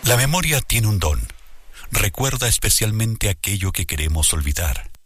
La memoria tiene un don. Recuerda especialmente aquello que queremos olvidar.